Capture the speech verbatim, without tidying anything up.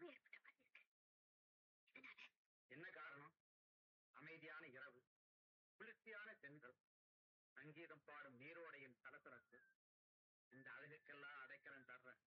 என்னமோ ஏற்பட்ட மாதிரி இருக்கு. இதனால என்ன காரணம்? அமைதியான இரவு, குளிர்ச்சியான செங்கல், சங்கீதம் பாடும் நீரோடையின் சலசலப்பு, இந்த அழகுக்கெல்லாம் அடைக்கலம் தர்றேன்